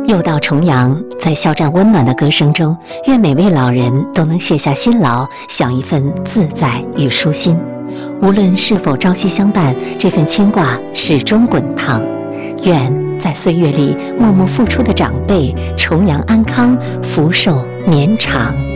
又到重阳，在肖战温暖的歌声中，愿每位老人都能卸下辛劳，享一份自在与舒心。无论是否朝夕相伴，这份牵挂始终滚烫。愿在岁月里默默付出的长辈重阳安康，福寿绵长。